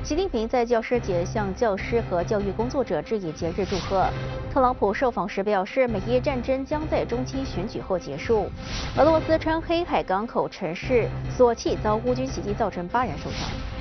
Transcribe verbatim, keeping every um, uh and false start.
习近平在教师节向教师和教育工作者致以节日祝贺。特朗普受访时表示，美伊战争将在中期选举后结束。俄罗斯称黑海港口城市索契遭乌军袭击，造成八人受伤。